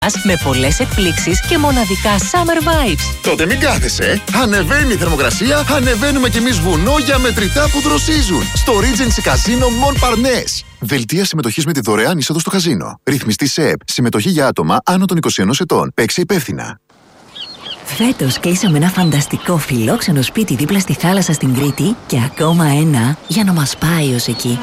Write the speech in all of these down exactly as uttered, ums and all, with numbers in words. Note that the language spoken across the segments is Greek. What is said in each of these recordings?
με πολλές εκπλήξεις και μοναδικά summer vibes. Τότε μην κάθεσαι. Ανεβαίνει η θερμοκρασία, ανεβαίνουμε κι εμείς βουνό για μετρητά που δροσίζουν. Στο Regency Casino Montparnasse. Δελτία συμμετοχής με τη δωρεάν είσοδο στο καζίνο. Ρυθμιστή ΣΕΠ. Συμμετοχή για άτομα άνω των είκοσι ένα ετών. Παίξε υπεύθυνα. Φέτος κλείσαμε ένα φανταστικό φιλόξενο σπίτι δίπλα στη θάλασσα στην Κρήτη και ακόμα ένα για να μας πάει ως εκεί.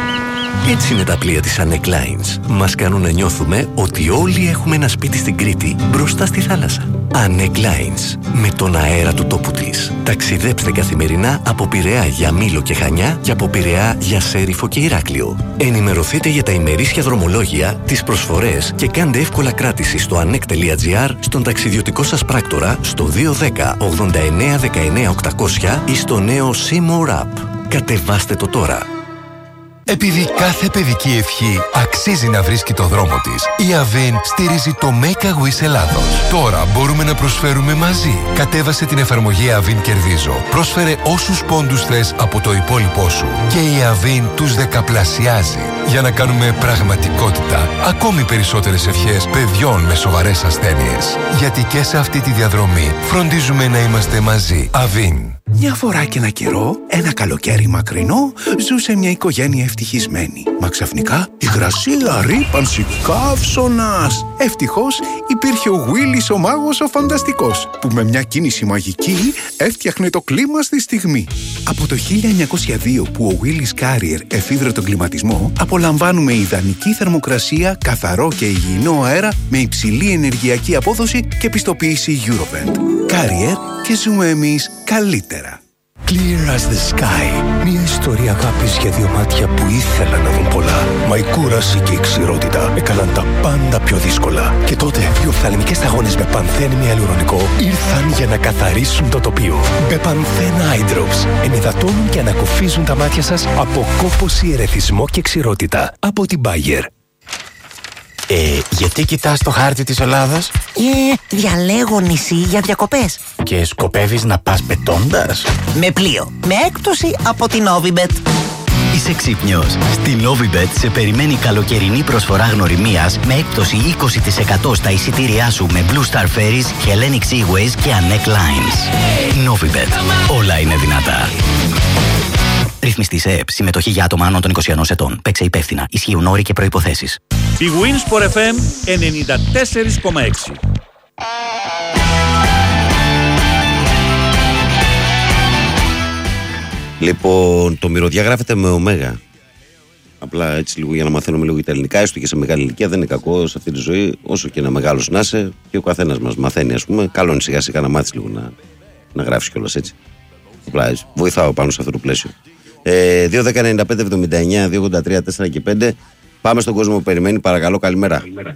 Έτσι είναι τα πλοία της Annec Lines. Μας κάνουν να νιώθουμε ότι όλοι έχουμε ένα σπίτι στην Κρήτη μπροστά στη θάλασσα. Annec Lines. Με τον αέρα του τόπου της. Ταξιδέψτε καθημερινά από Πειραιά για Μήλο και Χανιά και από Πειραιά για Σέριφο και Ηράκλειο. Ενημερωθείτε για τα ημερήσια δρομολόγια, τις προσφορές και κάντε εύκολα κράτηση στο ανεκ τελεία τζι άρ, στον ταξιδιωτικό σας πράκτορα, στο δύο ένα μηδέν ογδόντα εννέα δεκαεννέα οκτακόσια ή στο νέο Seymour App. Κατεβάστε το τώρα. Επειδή κάθε παιδική ευχή αξίζει να βρίσκει το δρόμο της, η Avin στηρίζει το Make a Wish Ελλάδος. Τώρα μπορούμε να προσφέρουμε μαζί. Κατέβασε την εφαρμογή Avin Κερδίζω. Πρόσφερε όσους πόντους θες από το υπόλοιπό σου. Και η Avin τους δεκαπλασιάζει για να κάνουμε πραγματικότητα ακόμη περισσότερες ευχές παιδιών με σοβαρές ασθένειες. Γιατί και σε αυτή τη διαδρομή φροντίζουμε να είμαστε μαζί. Avin. Μια φορά και ένα καιρό, ένα καλοκαίρι μακρινό, ζούσε μια οικογένεια ευτυχισμένη. Μα ξαφνικά η γρασίλα ρύπανση καύσωνας. Ευτυχώς υπήρχε ο Γουίλης ο μάγος ο φανταστικός, που με μια κίνηση μαγική έφτιαχνε το κλίμα στη στιγμή. Από το χίλια εννιακόσια δύο που ο Γουίλης Carrier εφήβρε τον κλιματισμό, απολαμβάνουμε ιδανική θερμοκρασία, καθαρό και υγιεινό αέρα με υψηλή ενεργειακή απόδοση και πιστοποίηση Eurovent. Carrier, και ζούμε εμείς καλύτερα. Clear as the sky. Μια ιστορία αγάπης για δύο μάτια που ήθελαν να δουν πολλά. Μα η κούραση και η ξηρότητα έκαναν τα πάντα πιο δύσκολα. Και τότε οι οφθαλμικές σταγόνες με πανθένη ιαλουρονικό ήρθαν για να καθαρίσουν το τοπίο. Bepanthen Eye Drops ενυδατώνουν και ανακουφίζουν τα μάτια σας από κόπωση, ερεθισμό και ξηρότητα. Από την Bayer. Ε, γιατί κοιτάς το χάρτη της Ελλάδας? Ε, διαλέγω νησί για διακοπές. Και σκοπεύεις να πας πετώντας? Με πλοίο, με έκπτωση από την Novibet. Είσαι ξύπνιος. Στη Novibet σε περιμένει καλοκαιρινή προσφορά γνωριμίας με έκπτωση είκοσι τοις εκατό στα εισιτήριά σου με Blue Star Ferries, Hellenic Seaways και Annec Lines. Novibet. Όλα είναι δυνατά. Ρυθμιστή ΕΕΠ. Συμμετοχή για άτομα άνω των είκοσι ένα ετών. Παίξε υπεύθυνα. Ισχύουν όροι και προϋποθέσεις. Η Winsport εφ εμ ενενήντα τέσσερα κόμμα έξι. Λοιπόν, το μυρωδιά γράφεται με ωμέγα. Απλά έτσι λίγο για να μαθαίνουμε λίγο τα ελληνικά, έστω και σε μεγάλη ηλικία, δεν είναι κακό σε αυτή τη ζωή, όσο και να μεγάλος να είσαι, και ο καθένας μας μαθαίνει, ας πούμε. Καλό είναι σιγά σιγά να μάθεις λίγο να, να γράφεις κιόλας έτσι. Απλά έτσι. Βοηθάω πάνω σε αυτό το πλαίσιο. Ε, δύο δέκα ενενήντα πέντε εβδομήντα εννέα δύο ογδόντα τρία τέσσερα και πέντε. Πάμε στον κόσμο που περιμένει, παρακαλώ, καλημέρα. Καλημέρα.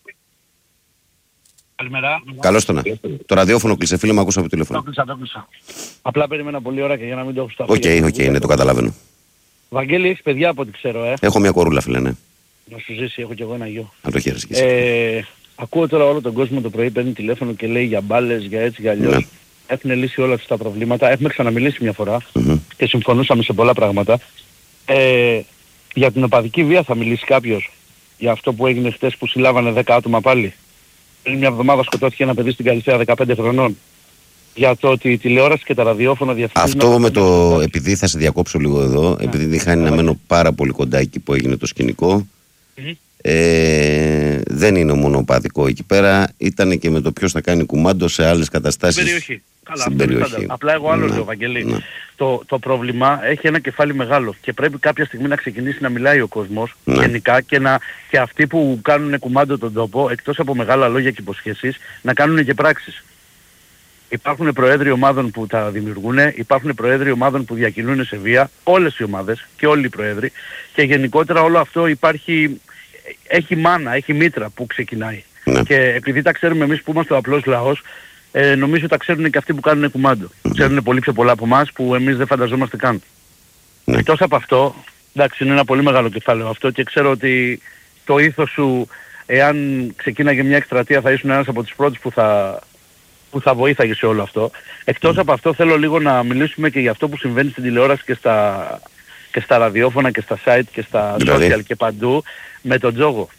Καλημέρα. Καλώς το να. Το ραδιόφωνο κλείσε, φίλε μου, ακούσα από το τηλέφωνο. Το κλείσα, το κλείσα. Απλά περίμενα πολύ ώρα και για να μην το έχω στα Οκ, οκ, ναι, το καταλαβαίνω. Βαγγέλη, έχεις παιδιά από ό,τι ξέρω, ε. Έχω μια κορούλα, φίλε, ναι. Να σου ζήσει, έχω κι εγώ ένα γιο. Να το χαίρεσαι κι εσύ. Ε, ακούω τώρα όλο τον κόσμο το πρωί, παίρνει τηλέφωνο και λέει για μπάλες, για έτσι, για αλλιώς. Ναι. Έχουν λύσει όλα αυτά τα προβλήματα. Έχουμε ξαναμιλήσει μια φορά mm-hmm. και συμφωνούσαμε σε πολλά πράγματα. Ε, για την οπαδική βία θα μιλήσει κάποιος? Για αυτό που έγινε χτες που συλλάβανε δέκα άτομα πάλι? Πριν μια εβδομάδα σκοτώθηκε ένα παιδί στην Καλυθέα δεκαπέντε χρονών. Για το ότι η τηλεόραση και τα ραδιόφωνα διαφημίζουν... Αυτό με το... Επειδή θα σε διακόψω λίγο εδώ, yeah. επειδή είχα να μένω πάρα πολύ κοντά εκεί που έγινε το σκηνικό, mm-hmm. ε, δεν είναι μόνο οπαδικό εκεί πέρα, ήταν και με το ποιος θα κάνει κουμάντο σε άλλες καταστάσεις. Στην περιοχή. Καλά, στην περιοχή. Απλά εγώ άλλο λέω, Βαγγέλη. Ναι. Το, το πρόβλημα έχει ένα κεφάλι μεγάλο και πρέπει κάποια στιγμή να ξεκινήσει να μιλάει ο κόσμος ναι. γενικά και, να, και αυτοί που κάνουν κουμάντο τον τόπο, εκτός από μεγάλα λόγια και υποσχέσεις, να κάνουν και πράξεις. Υπάρχουν προέδροι ομάδων που τα δημιουργούν, υπάρχουν προέδροι ομάδων που διακινούν σε βία, όλες οι ομάδες και όλοι οι προέδροι, και γενικότερα όλο αυτό υπάρχει, έχει μάνα, έχει μήτρα που ξεκινάει. Ναι. Και επειδή τα ξέρουμε εμείς που είμαστε ο απλός λαός, ε, νομίζω τα ξέρουν και αυτοί που κάνουν κουμάντο. Mm-hmm. Ξέρουν πολύ πιο πολλά από εμάς που εμείς δεν φανταζόμαστε καν. Mm-hmm. Εκτός από αυτό, εντάξει, είναι ένα πολύ μεγάλο κεφάλαιο αυτό και ξέρω ότι το ήθος σου, εάν ξεκίναγε μια εκστρατεία, θα ήσουν ένας από τους πρώτους που θα... που θα βοήθαγε σε όλο αυτό. Εκτός mm. από αυτό θέλω λίγο να μιλήσουμε και για αυτό που συμβαίνει στην τηλεόραση και στα, και στα ραδιόφωνα και στα site και στα δηλαδή. social και παντού με τον Τζόγο.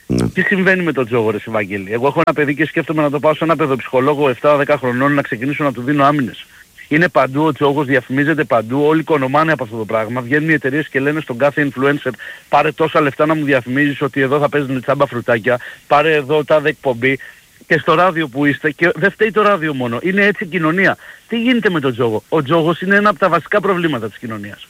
Ναι. Τι συμβαίνει με τον τζόγο, ρε Ευαγγέλη? Εγώ έχω ένα παιδί και σκέφτομαι να το πάω σε ένα παιδοψυχολόγο επτά δέκα χρονών να ξεκινήσω να του δίνω άμυνες. Είναι παντού ο τζόγος, διαφημίζεται παντού, όλοι κονομάνε από αυτό το πράγμα. Βγαίνουν οι εταιρείες και λένε στον κάθε influencer, πάρε τόσα λεφτά να μου διαφημίζεις ότι εδώ θα παίζουν τσάμπα φρουτάκια, πάρε εδώ τάδε εκπομπή. Και στο ράδιο που είστε, και δεν φταίει το ράδιο μόνο, είναι έτσι η κοινωνία. Τι γίνεται με τον τζόγο? Ο τζόγος είναι ένα από τα βασικά προβλήματα της κοινωνίας.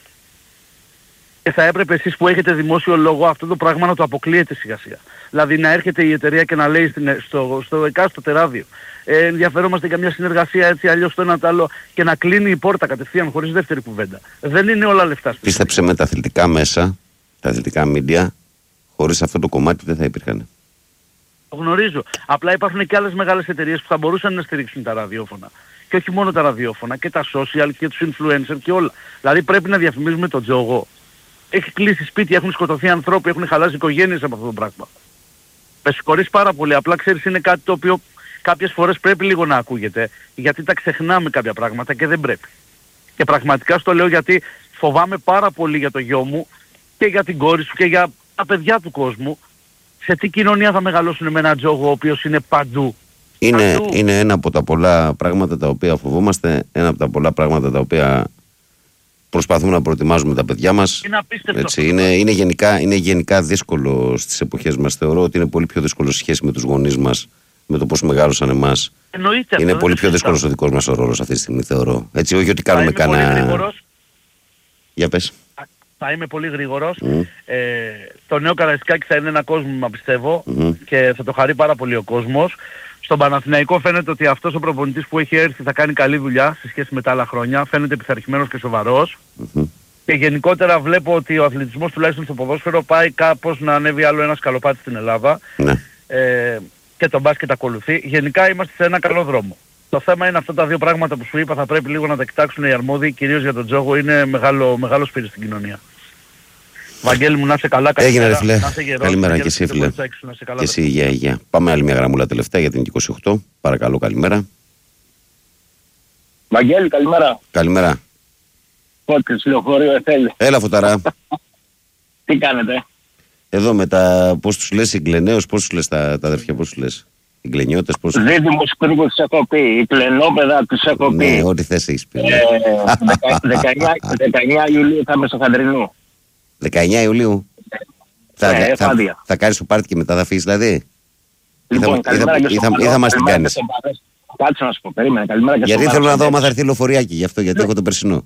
Και θα έπρεπε εσείς που έχετε δημόσιο λόγο αυτό το πράγμα να το αποκλείετε σιγά σιγά. Δηλαδή να έρχεται η εταιρεία και να λέει στην, στο, στο εκάστοτε ράδιο ε, ενδιαφερόμαστε για μια συνεργασία έτσι αλλιώς το ένα το άλλο και να κλείνει η πόρτα κατευθείαν χωρίς δεύτερη κουβέντα. Δεν είναι όλα λεφτά. Πίστεψε με τα αθλητικά μέσα, τα αθλητικά μίντια, χωρίς αυτό το κομμάτι δεν θα υπήρχαν. Το γνωρίζω. Απλά υπάρχουν και άλλες μεγάλες εταιρείες που θα μπορούσαν να στηρίξουν τα ραδιόφωνα. Και όχι μόνο τα ραδιόφωνα, και τα social και τους influencers και όλα. Δηλαδή πρέπει να διαφημίζουμε τον τζόγο. Έχει κλείσει σπίτι, έχουν σκοτωθεί ανθρώποι, έχουν χαλάσει οικογένειες από αυτό το πράγμα. Με συγχωρείς πάρα πολύ, απλά ξέρεις είναι κάτι το οποίο κάποιες φορές πρέπει λίγο να ακούγεται, γιατί τα ξεχνάμε κάποια πράγματα και δεν πρέπει. Και πραγματικά στο λέω γιατί φοβάμαι πάρα πολύ για το γιο μου και για την κόρη σου και για τα παιδιά του κόσμου. Σε τι κοινωνία θα μεγαλώσουν με έναν τζόγο ο οποίος είναι παντού. Είναι, παντού. είναι ένα από τα πολλά πράγματα τα οποία φοβόμαστε, ένα από τα πολλά πράγματα τα οποία προσπαθούμε να προετοιμάζουμε τα παιδιά μας. Είναι απίστευτο. Έτσι, είναι, είναι, γενικά, είναι γενικά δύσκολο στις εποχές μας. Θεωρώ ότι είναι πολύ πιο δύσκολο σε σχέση με τους γονείς μας, με το πώς μεγάλωσαν εμάς. Εννοείται, είναι αυτό, πολύ πιο δύσκολος ο δικός μας ο ρόλος αυτή τη στιγμή, θεωρώ. Έτσι, όχι ότι κάνουμε κανένα. Για πες. Θα είμαι πολύ γρήγορος. Mm. Ε, το νέο Καραϊσκάκι θα είναι ένα κόσμο, πιστεύω, Mm. και θα το χαρεί πάρα πολύ ο κόσμος. Στον Παναθηναϊκό φαίνεται ότι αυτός ο προπονητής που έχει έρθει θα κάνει καλή δουλειά σε σχέση με τα άλλα χρόνια. Φαίνεται πειθαρχημένος και σοβαρός. Mm-hmm. Και γενικότερα βλέπω ότι ο αθλητισμός τουλάχιστον στο ποδόσφαιρο πάει κάπως να ανέβει άλλο ένα σκαλοπάτι στην Ελλάδα. Mm. Ε, και το μπάσκετ ακολουθεί. Γενικά είμαστε σε ένα καλό δρόμο. Το θέμα είναι αυτά τα δύο πράγματα που σου είπα, θα πρέπει λίγο να τα κοιτάξουν οι αρμόδιοι, κυρίως για τον τζόγο, είναι μεγάλο, μεγάλο σπίτι στην κοινωνία. Βαγγέλη μου, να είσαι καλά. Έγινε ρε φίλε. Καλημέρα και εσύ φίλε. Και εσύ υγεία, υγεία. Πάμε άλλη μια γραμμούλα τελευταία για την είκοσι οκτώ. Παρακαλώ, καλημέρα. Βαγγέλη, καλημέρα. Καλημέρα. Φώτης, λεωφορείο Εφέλη. Έλα Φωταρά. Τι κάνετε? Εδώ με τα, πώς τους λες, οι Γκλενέους, πώς τους λες τα, τα αδερφιά, πώς τους λες. Οι Γκλενιώτες, πώς τους λες. Δίδυμους κρύβους τους έχω πει, οι Κλενόπαιδα τους έχω πει. Ναι, ό,τι θες έχεις πει. Ε, δεκαεννιά Ιουλίου θα είμαι στο Χαντρινού. δεκαεννιά Ιουλίου. Ναι, θα, θα, θα, θα κάνεις το πάρτι και μετά θα φύγεις δηλαδή. Λοιπόν, ή θα, ή θα, ή θα, ή θα μας την κάνεις. Κάτσε να σου πω, περίμενε. Καλημέρα και γιατί θέλω να δω άμα θα έρθει λεωφοριάκι, γι' αυτό, γιατί έχω το περσινό.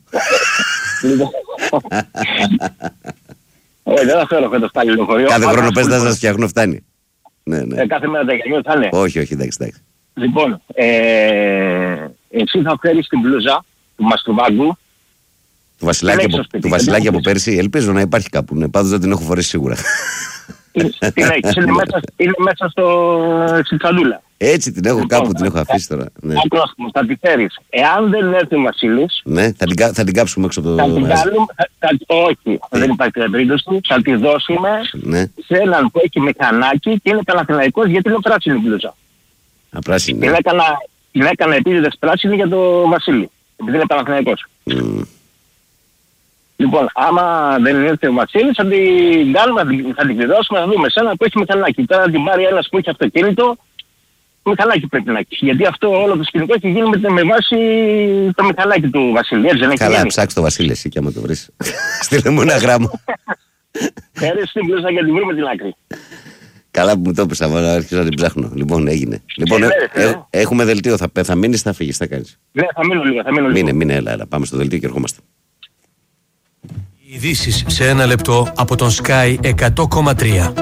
Όχι, δεν θα φέρω φέτος πάλι λεωφορείο. Κάθε χρόνο πες να σας φτιάχνω, φτάνει. Ναι, ναι. Ε, κάθε μέρα δεκαεννιά θα είναι. Όχι, όχι, εντάξει, εντάξει. Λοιπόν, ε, εσύ θα φέρεις την μπλούζα του Μαστρουβάγκου. Του Βασιλάκη από, του Βασιλάκη από πέρσι, ελπίζω να υπάρχει κάπου. Ναι, πάντως δεν την έχω φορέσει σίγουρα. Την έχεις, είναι μέσα, είναι μέσα στο, στην τσαντούλα. Έτσι την έχω λοιπόν, κάπου, την έχω αφήσει τώρα. Ναι. Άκρος, θα τη φέρεις. Εάν δεν έρθει ο Βασίλης... Ναι, θα την, θα την κάψουμε έξω από το... Θα την κάνουμε, θα, θα, όχι, yeah. δεν υπάρχει περίπτωση. Θα τη δώσουμε ναι. σε έναν που έχει μηχανάκι και είναι Παναθηναϊκός γιατί είναι πράσινη μπλούζα. Α, πράσινη. Την έκανα, την έκανα επίτηδες πράσινη για τον Βασίλη. Επειδή είναι Παναθηναϊκός. Mm. Λοιπόν, άμα δεν έρθει ο Βασίλης, θα την κάνουμε, θα την κλειδώσουμε, θα δούμε σένα που έχει μηχανάκι. Τώρα την πάρει ένας που έχει αυτοκίνητο, μηχανάκι πρέπει να έχει. Γιατί αυτό όλο το σκηνικό έχει γίνει με, με βάση το μηχανάκι του Βασίλη. Έτσι δεν έχει καλά, γίνει. Ψάξε το Βασίλη εσύ και άμα το βρεις. Στείλε μου ένα γράμμα. Φέρε στην πλούσα για την βρούμε την άκρη. Καλά που μου το έπεσα, να αρχίσω να την ψάχνω. Λοιπόν, έγινε. Λοιπόν, ε, ε, ε, έχουμε δελτίο, θα, θα μείνεις, θα φύγεις, θα κάνεις. Ναι, θα μείνω λίγο, θα μείνω λίγο. Μείνε, μείνε, έλα, έλα, πάμε στο δελτίο και ερχόμαστε. Ειδήσεις σε ένα λεπτό από τον Sky εκατό κόμμα τρία.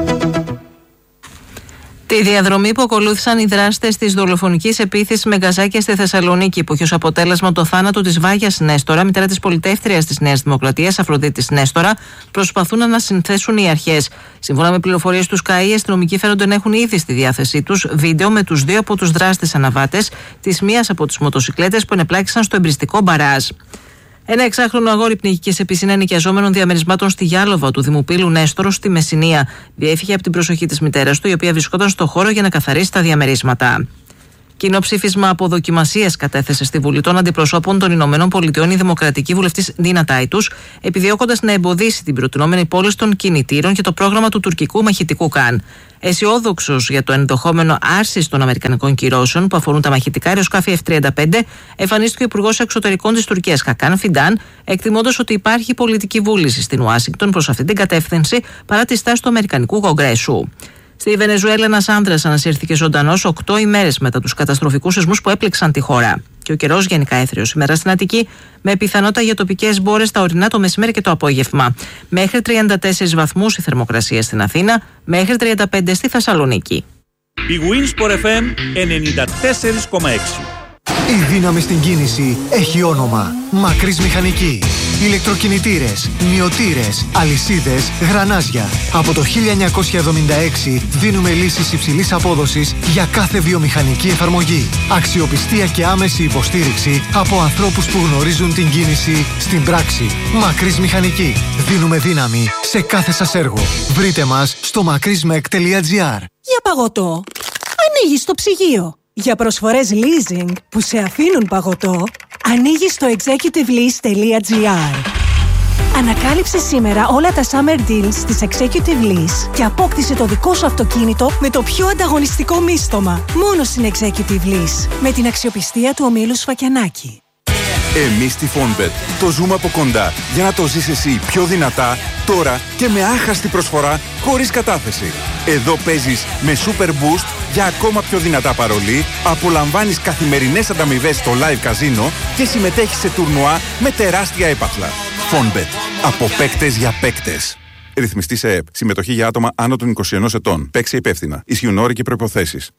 Τη διαδρομή που ακολούθησαν οι δράστες της δολοφονικής επίθεσης με γκαζάκια στη Θεσσαλονίκη, που είχε ως αποτέλεσμα το θάνατο της Βάγιας Νέστορα, μητέρα της πολιτεύθερειας της Νέας Δημοκρατίας, Αφροδίτης Νέστορα, προσπαθούν να ανασυνθέσουν οι αρχές. Σύμφωνα με πληροφορίες του Sky, οι αστυνομικοί φαίνονται να έχουν ήδη στη διάθεσή τους βίντεο με τους δύο από τους δράστες αναβάτες της μίας από τις μοτοσικλέτες που ενεπλάκησαν στο εμπριστικό μπαράζ. Ένα εξάχρονο αγόρι πνιγική σε πισίνα νοικιαζόμενων διαμερισμάτων στη Γιάλοβα του Δημοπύλου Νέστορο στη Μεσσηνία διέφυγε από την προσοχή της μητέρας του, η οποία βρισκόταν στο χώρο για να καθαρίσει τα διαμερίσματα. Κοινό ψήφισμα αποδοκιμασίας κατέθεσε στη Βουλή των Αντιπροσώπων των Ηνωμένων Πολιτειών η Δημοκρατική Βουλευτής Ντίνα Τάιτους, επιδιώκοντας να εμποδίσει την προτινόμενη πώληση των κινητήρων και το πρόγραμμα του τουρκικού μαχητικού Καν. Αισιόδοξος για το ενδεχόμενο άρσης των αμερικανικών κυρώσεων που αφορούν τα μαχητικά αεροσκάφη εφ τριάντα πέντε, εμφανίστηκε ο Υπουργός Εξωτερικών της Τουρκίας Χακάν Φιντάν, εκτιμώντας ότι υπάρχει πολιτική βούληση στην Ουάσιγκτον προς αυτή την κατεύθυνση παρά τη στάση του Αμερικανικού Κογκρέσου. Στη Βενεζουέλα, ένας άνδρας ανασύρθηκε ζωντανός οκτώ ημέρες μετά τους καταστροφικούς σεισμούς που έπληξαν τη χώρα. Και ο καιρός γενικά έθριος σήμερα στην Αττική, με πιθανότητα για τοπικές μπόρες στα ορεινά το μεσημέρι και το απόγευμα. Μέχρι τριάντα τέσσερις βαθμούς η θερμοκρασία στην Αθήνα, μέχρι τριάντα πέντε στη Θεσσαλονίκη. Η Winsport εφ εμ ενενήντα τέσσερα κόμμα έξι. Η δύναμη στην κίνηση έχει όνομα. Μακρύς Μηχανική. Ηλεκτροκινητήρες, μυωτήρες, αλυσίδες, γρανάζια. Από το χίλια εννιακόσια εβδομήντα έξι δίνουμε λύσεις υψηλής απόδοσης για κάθε βιομηχανική εφαρμογή. Αξιοπιστία και άμεση υποστήριξη από ανθρώπους που γνωρίζουν την κίνηση στην πράξη. Μακρύς Μηχανική. Δίνουμε δύναμη σε κάθε σας έργο. Βρείτε μας στο μακρύσμεκ τελεία τζι άρ. Για παγωτό, ανοίγεις το ψυγείο. Για προσφορές leasing που σε αφήνουν παγωτό, ανοίγεις στο executive lease τελεία τζι άρ. Ανακάλυψε σήμερα όλα τα summer deals της Executive Lease και απόκτησε το δικό σου αυτοκίνητο με το πιο ανταγωνιστικό μίστομα. Μόνο στην Executive Lease, με την αξιοπιστία του ομίλου Σφακιανάκη. Εμείς στη Fonbet το ζούμε από κοντά για να το ζεις εσύ πιο δυνατά, τώρα και με άχαστη προσφορά χωρίς κατάθεση. Εδώ παίζεις με Super Boost για ακόμα πιο δυνατά παρολί, απολαμβάνεις καθημερινές ανταμοιβές στο live καζίνο και συμμετέχεις σε τουρνουά με τεράστια έπαθλα. Fonbet. Από παίκτες για παίκτες. Ρυθμιστή σε ΕΕΠ. Συμμετοχή για άτομα άνω των είκοσι ενός ετών. Παίξε υπεύθυνα. Ισχύουν όροι και προϋποθέσεις.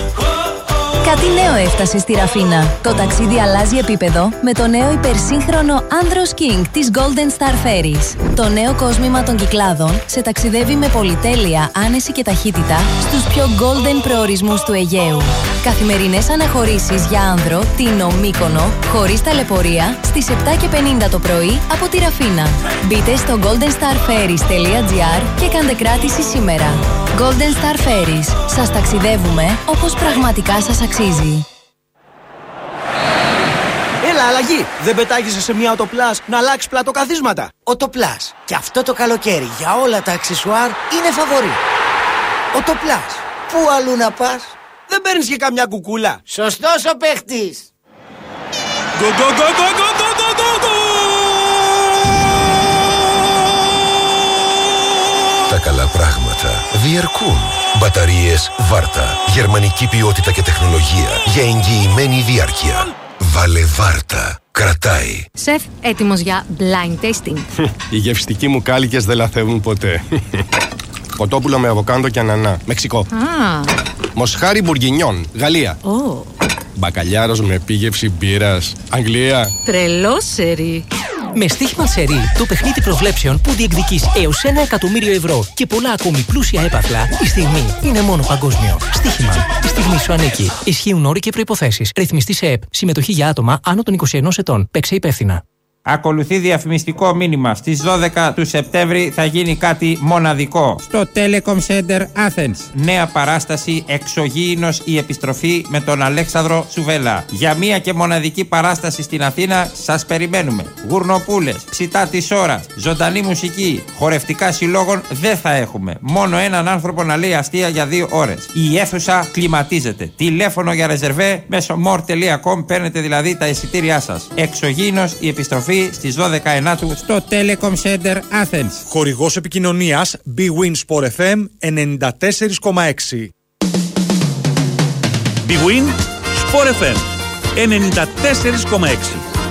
Κάτι νέο έφτασε στη Ραφίνα. Το ταξίδι αλλάζει επίπεδο με το νέο υπερσύγχρονο Andros King της Golden Star Ferries. Το νέο κόσμημα των Κυκλάδων σε ταξιδεύει με πολυτέλεια, άνεση και ταχύτητα στους πιο golden προορισμούς του Αιγαίου. Καθημερινές αναχωρήσεις για άνδρο, Τίνο, Μύκονο, χωρίς ταλαιπωρία, στις επτά και πενήντα το πρωί από τη Ραφίνα. Μπείτε στο golden star ferries τελεία τζι άρ και κάντε κράτηση σήμερα. Golden Star Ferries. Σας ταξιδεύουμε όπως πραγματικά σας αξίζει. Έλα, αλλαγή! Δεν πετάγεσαι σε μια Οτοπλάς να αλλάξει πλατοκαθίσματα. Οτοπλάς. Και αυτό το καλοκαίρι για όλα τα αξεσουάρ είναι φαβορί. Οτοπλάς. Πού αλλού να πας? Δεν παίρνεις και καμιά κουκούλα? Σωστός ο παίχτης. Γκο, γκο, γκο, γκο, γκο, γκο, γκο, γκο. Τα καλά πράγματα διαρκούν. Μπαταρίες Βάρτα. Γερμανική ποιότητα και τεχνολογία για εγγυημένη διάρκεια. Βάλε Βάρτα. Κρατάει. Σεφ, έτοιμος για blind tasting. Οι γευστικοί μου κάλικες δεν λαθεύουν ποτέ. Κοτόπουλο με αβοκάντο και ανανά. Μεξικό. Ah. Μοσχάρι μπουργκινιόν. Γαλλία. Oh. Μπακαλιάρος με επίγευση μπύρας. Αγγλία. Τρελό σερί. Με στοίχημα σερί, το παιχνίδι προβλέψεων που διεκδικείς έως ένα εκατομμύριο ευρώ και πολλά ακόμη πλούσια έπαθλα, η στιγμή είναι μόνο παγκόσμιο. Στοίχημα. Η στιγμή σου ανήκει. Ισχύουν όροι και προϋποθέσεις. Ρυθμιστή σε ΕΕΠ. Συμμετοχή για άτομα άνω των είκοσι ενός ετών. Παίξε υπεύθυνα. Ακολουθεί διαφημιστικό μήνυμα. Στις δώδεκα του Σεπτέμβρη θα γίνει κάτι μοναδικό στο Telecom Center Athens. Νέα παράσταση Εξωγήινος η επιστροφή με τον Αλέξανδρο Σουβέλα. Για μία και μοναδική παράσταση στην Αθήνα σας περιμένουμε. Γουρνοπούλες, ψητά της ώρας, ζωντανή μουσική, χορευτικά συλλόγων δεν θα έχουμε. Μόνο έναν άνθρωπο να λέει αστεία για δύο ώρες. Η αίθουσα κλιματίζεται. Τηλέφωνο για ρεζερβέ μέσω more τελεία com παίρνετε δηλαδή τα εισιτήριά σας. Εξωγήινος η επιστροφή στις δώδεκα ενάτου στο Telecom Center Athens. Χορηγός επικοινωνίας Bwin Sport εφ εμ ενενήντα τέσσερα κόμμα έξι. Bwin Sport εφ εμ ενενήντα τέσσερα κόμμα έξι.